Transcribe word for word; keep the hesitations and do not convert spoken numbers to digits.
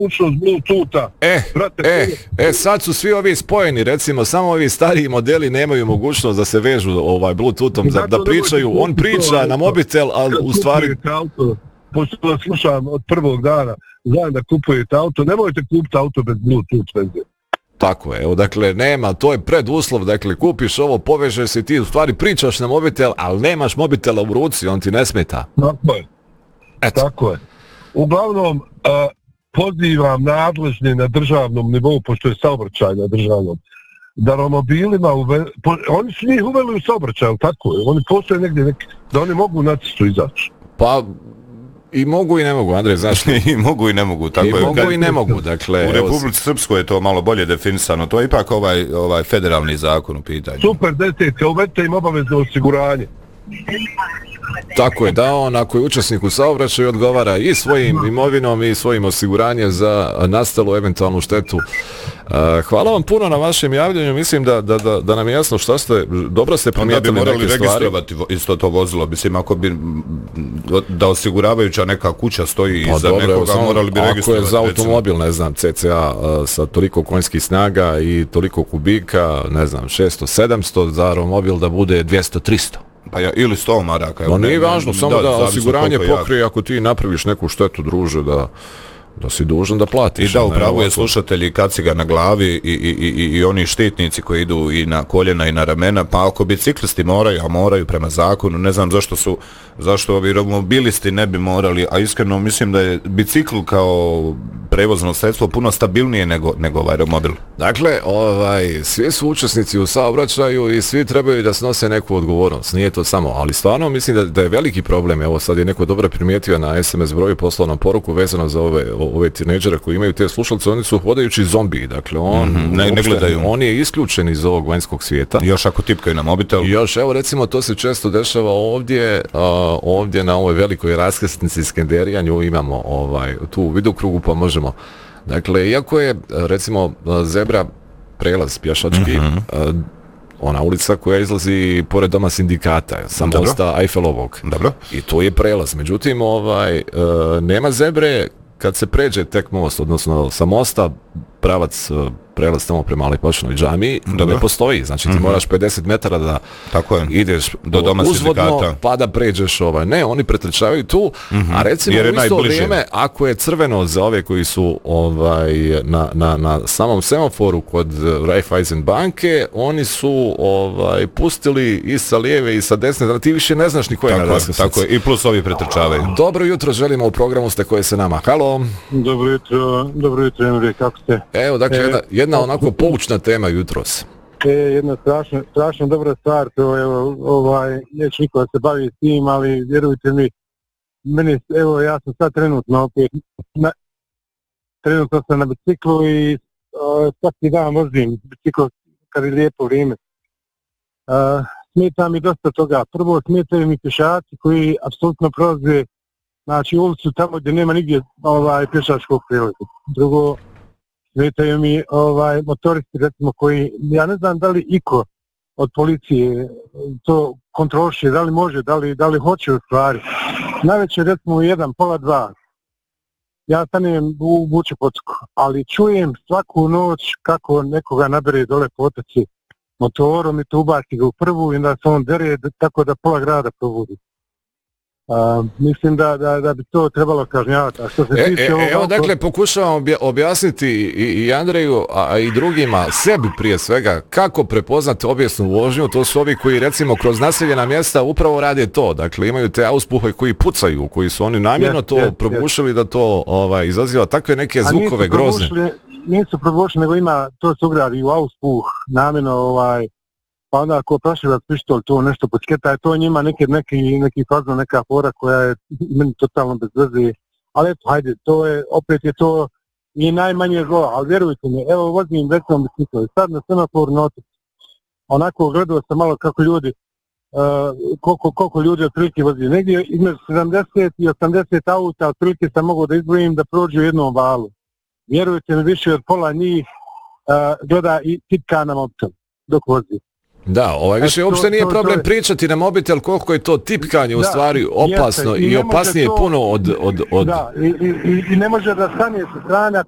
mogućnost Bluetootha. Eh, Brate, eh, eh, sad su svi ovi spojeni, recimo, samo ovi stariji modeli nemaju mogućnost da se vežu ovaj Bluetoothom, da, da pričaju, on priča na mobitel, ali u stvari... Auto, pošto da slušam od prvog dana, znam da kupujete auto, nemojte kupiti auto bez Bluetooth veze. Tako je, evo, dakle, nema, to je preduslov, dakle, kupiš ovo, povežeš se ti, u stvari pričaš na mobitel, ali nemaš mobitela u ruci, on ti ne smeta. Tako je. Eto. Tako je. Uglavnom, uh, pozivam nadležne na državnom nivou, pošto je saobraćaj na državnom, da romobilima, uve, po, oni su njih uveli u saobraćaj, tako je, oni postoje negdje neki, da oni mogu na cestu izaći. Pa, i mogu i ne mogu, Andrej, znaš li? I mogu i ne mogu, tako I je. mogu Kad, i ne mogu, dakle... U Republici Srpskoj je to malo bolje definisano, to je ipak ovaj, ovaj federalni zakon u pitanju. Super, desetka, uvedite im obavezno osiguranje. Tako je, da on ako je učesnik u saobraćaju odgovara i svojim imovinom i svojim osiguranjem za nastalu eventualnu štetu. Hvala vam puno na vašem javljanju, mislim da, da, da, da nam je jasno šta ste, dobro ste primijetili neke stvari. Da bi morali registrovati isto to vozilo, mislim ako bi da osiguravajuća neka kuća stoji pa iza dobro, nekoga, samo, morali bi registrovati. Ako je za automobil, ne znam, C C A sa toliko konjskih snaga i toliko kubika, ne znam, šesto sedamsto, za romobil da bude dvjesto tristo. Pa ja, ili sto maraka. No nije važno, samo da, da osiguranje pokrije ako ti napraviš neku štetu, druže, da, da si dužan da platiš. I da, upravo je slušatelji kaciga na glavi i, i, i, i oni štitnici koji idu i na koljena i na ramena, pa ako biciklisti moraju, a moraju prema zakonu, ne znam zašto su, zašto ovi romobilisti ne bi morali, a iskreno mislim da je bicikl kao prevozno sredstvo puno stabilnije nego, nego ovaj romobil. Dakle, ovaj, svi su učesnici u saobraćaju i svi trebaju da snose neku odgovornost, nije to samo, ali stvarno mislim da, da je veliki problem, evo sad je neko dobro primijetio na S M S broju poslovnom poruku vezano za ove, ove tineđere koji imaju te slušalce, oni su hodajući zombiji, dakle on, mm-hmm, ne, ne gledaju. On je isključen iz ovog vanjskog svijeta. Još ako tipkaju na mobitel. Još, evo recimo to se često dešava ovdje, uh, ovdje na ovoj velikoj raskrsnici Skenderija, nju imamo ovaj, tu u vidokrugu pa možemo. Dakle, iako je recimo zebra prelaz pješački, mm-hmm. uh, ona ulica koja izlazi pored doma sindikata, sa mosta Eiffelovog. Dobro. I to je prelaz. Međutim, ovaj, uh, nema zebre kad se pređe tek most, odnosno sa mosta pravac uh, prelaz tamo prema Alipašanoj džamiji, ne postoji, znači ti mm-hmm. moraš pedeset metara da tako je. ideš do doma uzvodno, sindikata, pa da pređeš ovaj. Ne, oni pretrčavaju tu, mm-hmm. a recimo u isto najbliže. Vrijeme, ako je crveno za ove koji su ovaj na, na, na samom semaforu kod Raiffeisen banke, oni su ovaj pustili i sa lijeve i sa desne, znači ti više ne znaš ni koja je na raskrsnici. Tako je, i plus ovi pretrčavaju. Dobro jutro želimo u programu ste koje se nama. Halo. Dobro jutro, dobro jutro, Emre, kako ste? Evo, dakle, e, jedna, jedna onako poučna tema jutros. E, jedna strašna, strašna dobra stvar, to je, ovaj, neće niko da se bavi s tim, ali vjerujte mi, meni, evo, ja sam sad trenutno opet, na, trenutno sam na biciklu i uh, svaki dan vozim bicikl kad je lijepo vrijeme. Uh, smeta mi dosta toga. Prvo, smetaju mi pješaci koji apsolutno prolaze, znači, ulicu tamo gdje nema nigdje ovaj, pješačkog prelaza. Drugo, smetaju mi ovaj, motoristi, recimo, koji, ja ne znam da li iko od policije to kontroliše, da li može, da li, da li hoće u stvari. Najveće, recimo, u jedan, pola dva, ja stanem u Vuče Pocku, ali čujem svaku noć kako nekoga nabere dole po otoci motorom i to ubaci ga u prvu i onda se on dere tako da pola grada probudi. Uh, mislim da, da, da bi to trebalo kažnjavati. A što se e, tiče e, ovog... Evo, dakle, pokušavam objasniti i, i Andreju, a i drugima, sebi prije svega, kako prepoznati obijesnu vožnju. To su ovi koji, recimo, kroz naseljena mjesta upravo rade to. Dakle, imaju te auspuhe koji pucaju, koji su oni namjerno yes, to yes, probušili yes. da to ovaj, izaziva takve neke zvukove grozne. Nisu probušili, nego ima, to se ugradi u auspuh, namjerno, ovaj, pa onda ako prašilac pištol to nešto počketa, to njima neki, neki, neki fazno, neka fora koja je meni totalno bez veze. Ali eto, hajde, to je, opet je to i najmanje zlo, ali vjerujte mi, evo vozim većom bicikl, sad na semaforu na otoku. Onako gledao sam malo kako ljudi, uh, koliko, koliko ljudi otprilike vozi. Negdje između sedamdeset i osamdeset auta otprilike sam mogao da izbrojim da prođu u jednom valu. Vjerujte mi, više od pola njih uh, gleda i tipka na mobitel dok vozi. Da, ovaj više uopšte nije problem pričati na mobitel koliko je to tipkanje u stvari opasno i opasnije puno od... od, od... Da, i, i, i ne može da stane sa strane